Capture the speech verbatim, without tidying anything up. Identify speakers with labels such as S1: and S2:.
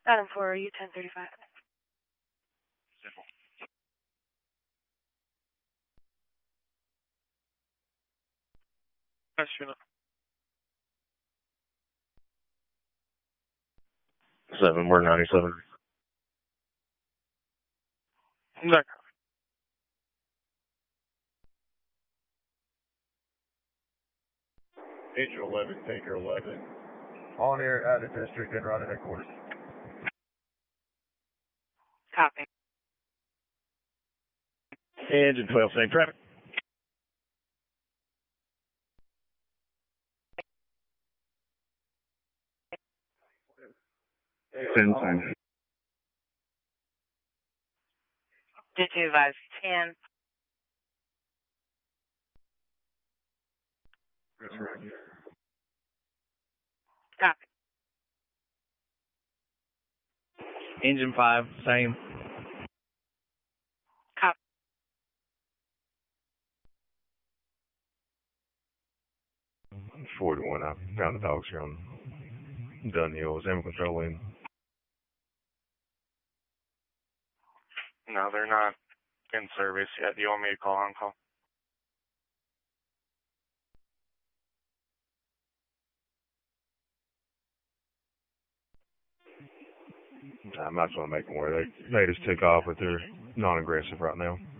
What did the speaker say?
S1: Adam for U ten thirty-five.
S2: Simple. Question.
S3: Seven, we're ninety-seven.
S2: D'accord.
S3: Angel eleven, Tanker eleven. On air out of district and running headquarters.
S1: Copy.
S3: Engine twelve, same traffic.
S4: ten, same.
S1: Did you advise ten?
S3: That's right.
S1: Copy.
S5: Engine five, same.
S1: Copy.
S3: four to one, I found the dogs here on Dunn Hill. Is Animal Control in?
S2: No, they're not in service yet. Do you want me to call on call?
S3: I might as well make them aware. They, they just took off, but they're non-aggressive right now.